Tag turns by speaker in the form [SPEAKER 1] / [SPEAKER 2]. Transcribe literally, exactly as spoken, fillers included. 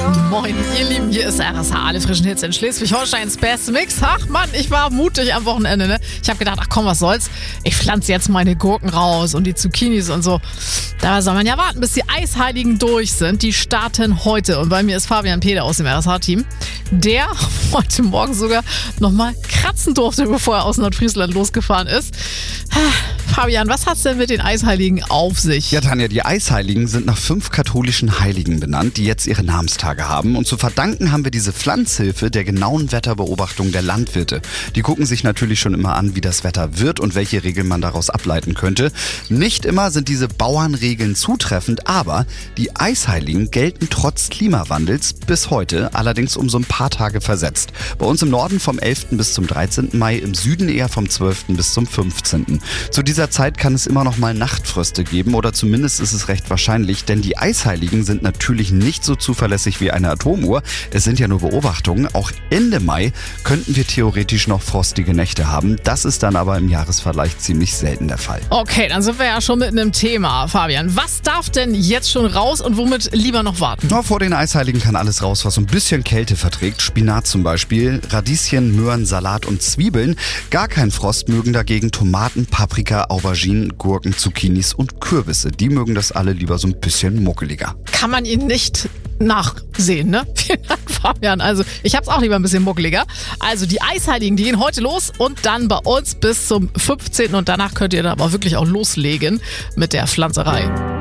[SPEAKER 1] Moin, ihr Lieben, hier ist R S H, alle frischen Hits in Schleswig-Holsteins Best Mix. Ach Mann, ich war mutig am Wochenende, ne? Ich habe gedacht, ach komm, was soll's? Ich pflanze jetzt meine Gurken raus und die Zucchinis und so. Da soll man ja warten, bis die Eisheiligen durch sind. Die starten heute. Und bei mir ist Fabian Peter aus dem R S H-Team, der heute Morgen sogar nochmal kratzen durfte, bevor er aus Nordfriesland losgefahren ist. Fabian, was hat's denn mit den Eisheiligen auf sich?
[SPEAKER 2] Ja, Tanja, die Eisheiligen sind nach fünf katholischen Heiligen benannt, die jetzt ihre Namenstage haben. Und zu verdanken haben wir diese Pflanzhilfe der genauen Wetterbeobachtung der Landwirte. Die gucken sich natürlich schon immer an, wie das Wetter wird und welche Regeln man daraus ableiten könnte. Nicht immer sind diese Bauernregeln zutreffend, aber die Eisheiligen gelten trotz Klimawandels bis heute, allerdings um so ein paar Tage versetzt. Bei uns im Norden vom elften bis zum dreizehnten Mai, im Süden eher vom zwölften bis zum fünfzehnten Zu dieser Zeit kann es immer noch mal Nachtfröste geben oder zumindest ist es recht wahrscheinlich, denn die Eisheiligen sind natürlich nicht so zuverlässig wie eine Atomuhr. Es sind ja nur Beobachtungen. Auch Ende Mai könnten wir theoretisch noch frostige Nächte haben. Das ist dann aber im Jahresvergleich ziemlich selten der Fall.
[SPEAKER 1] Okay, dann sind wir ja schon mitten im Thema, Fabian. Was darf denn jetzt schon raus und womit lieber noch warten?
[SPEAKER 2] Na, vor den Eisheiligen kann alles raus, was so ein bisschen Kälte verträgt. Spinat zum Beispiel, Radieschen, Möhren, Salat und Zwiebeln. Gar kein Frost mögen dagegen Tomaten, Paprika, Auberginen, Gurken, Zucchinis und Kürbisse. Die mögen das alle lieber so ein bisschen muckeliger.
[SPEAKER 1] Kann man ihn nicht nachsehen, ne? Vielen Dank, Fabian. Also, ich hab's auch lieber ein bisschen muckeliger. Also, die Eisheiligen, die gehen heute los und dann bei uns bis zum fünfzehnten und danach könnt ihr dann aber wirklich auch loslegen mit der Pflanzerei.